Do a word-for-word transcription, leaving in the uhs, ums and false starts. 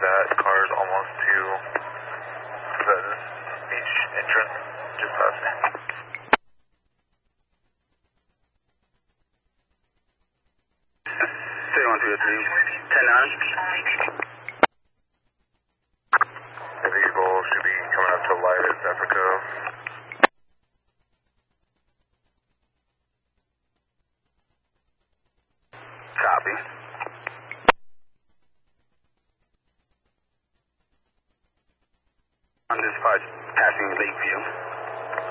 that car is almost to the beach entrance, just past me. three one two three, ten nine. The vehicle should be coming up to light at Zephyr Cove. Copy. Undispatched passing Lakeview.